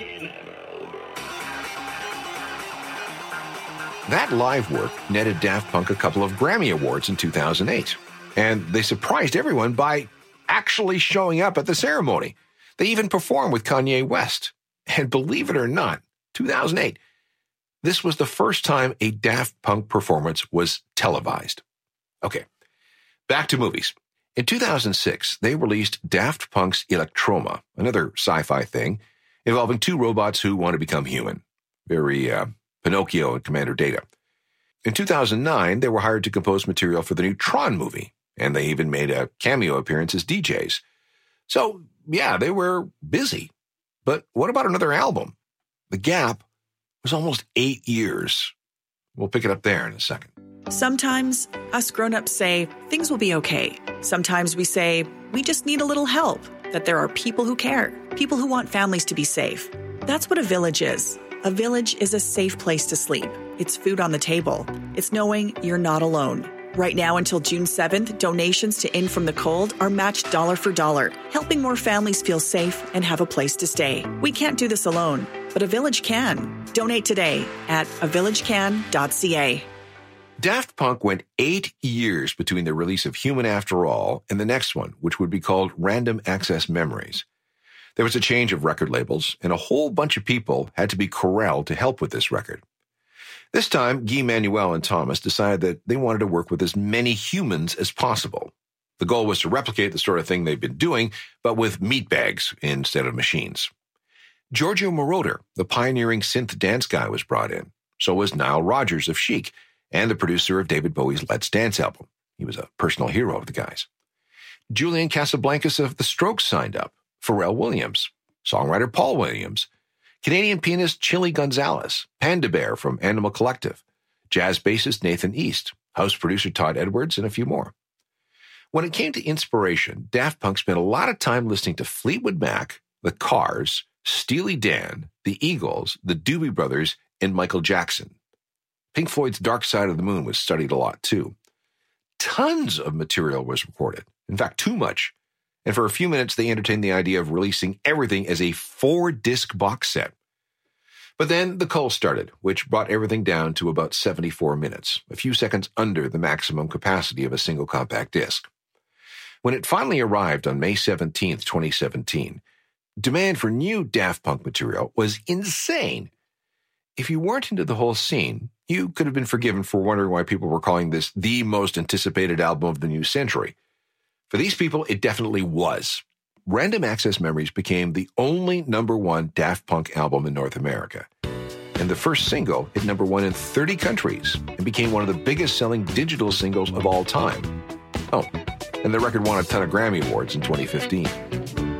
That live work netted Daft Punk a couple of Grammy Awards in 2008, and they surprised everyone by actually showing up at the ceremony. They even performed with Kanye West. And believe it or not, 2008, this was the first time a Daft Punk performance was televised. Okay, back to movies. In 2006, they released Daft Punk's Electroma, another sci-fi thing involving two robots who want to become human. Very Pinocchio and Commander Data. In 2009, they were hired to compose material for the new Tron movie, and they even made a cameo appearance as DJs. So, yeah, they were busy. But what about another album? The gap was almost 8 years. We'll pick it up there in a second. Sometimes us grown-ups say things will be okay. Sometimes we say we just need a little help, that there are people who care, people who want families to be safe. That's what a village is. A village is a safe place to sleep. It's food on the table. It's knowing you're not alone. Right now until June 7th, donations to In From the Cold are matched dollar for dollar, helping more families feel safe and have a place to stay. We can't do this alone, but a village can. Donate today at avillagecan.ca. Daft Punk went 8 years between the release of Human After All and the next one, which would be called Random Access Memories. There was a change of record labels, and a whole bunch of people had to be corralled to help with this record. This time, Guy Manuel and Thomas decided that they wanted to work with as many humans as possible. The goal was to replicate the sort of thing they've been doing, but with meat bags instead of machines. Giorgio Moroder, the pioneering synth dance guy, was brought in. So was Nile Rodgers of Chic, and the producer of David Bowie's Let's Dance album. He was a personal hero of the guys. Julian Casablancas of The Strokes signed up. Pharrell Williams, songwriter Paul Williams, Canadian pianist Chili Gonzalez, Panda Bear from Animal Collective, jazz bassist Nathan East, house producer Todd Edwards, and a few more. When it came to inspiration, Daft Punk spent a lot of time listening to Fleetwood Mac, The Cars, Steely Dan, The Eagles, the Doobie Brothers, and Michael Jackson. Pink Floyd's Dark Side of the Moon was studied a lot too. Tons of material was recorded. In fact, too much. And for a few minutes, they entertained the idea of releasing everything as a 4-disc box set. But then the cull started, which brought everything down to about 74 minutes, a few seconds under the maximum capacity of a single compact disc. When it finally arrived on May 17, 2017, demand for new Daft Punk material was insane. If you weren't into the whole scene, you could have been forgiven for wondering why people were calling this the most anticipated album of the new century. For these people, it definitely was. Random Access Memories became the only #1 Daft Punk album in North America. And the first single hit #1 in 30 countries and became one of the biggest selling digital singles of all time. Oh, and the record won a ton of Grammy Awards in 2015.